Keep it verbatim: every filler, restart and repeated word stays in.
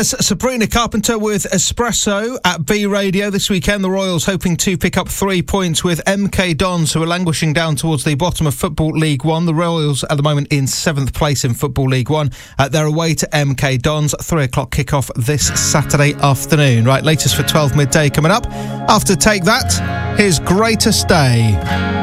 There's Sabrina Carpenter with Espresso at B Radio this weekend. The Royals hoping to pick up three points with M K Dons, who are languishing down towards the bottom of Football League One. The Royals at the moment in seventh place in Football League One. Uh, they're away to M K Dons. Three o'clock kickoff this Saturday afternoon. Right, latest for twelve midday coming up. After Take That, here's Greatest Day.